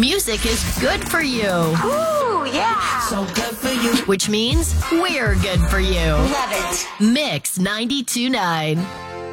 Music is good for you. Ooh, yeah. So good for you. Which means we're good for you. Love it. Mix 92.9.